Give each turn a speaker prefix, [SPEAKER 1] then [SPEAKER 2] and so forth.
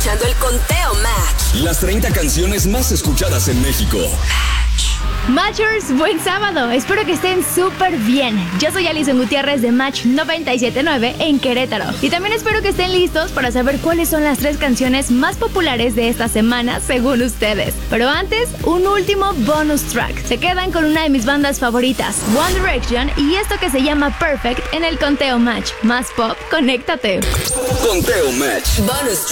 [SPEAKER 1] escuchando el Conteo Match.
[SPEAKER 2] Las 30 canciones más escuchadas en México.
[SPEAKER 3] Matchers, buen sábado. Espero que estén súper bien. Yo soy Alison Gutiérrez de Match 97.9 en Querétaro. Y también espero que estén listos para saber cuáles son las 3 canciones más populares de esta semana según ustedes. Pero antes, un último bonus track. Se quedan con una de mis bandas favoritas, One Direction, y esto que se llama Perfect en el Conteo Match. Más pop, conéctate.
[SPEAKER 2] Conteo Match.
[SPEAKER 1] Bonus